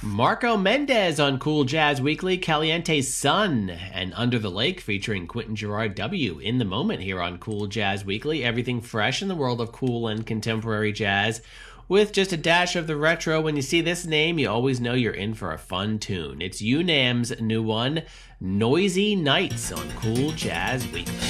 Marco Mendez on Cool Jazz Weekly, Caliente's Sun, and Under the Lake featuring Quentin Gerard W. In the moment here on Cool Jazz Weekly. Everything fresh in the world of cool and contemporary jazz, with just a dash of the retro. When you see this name, you always know you're in for a fun tune. It's UNAM's new one, Noisy Nights on Cool Jazz Weekly.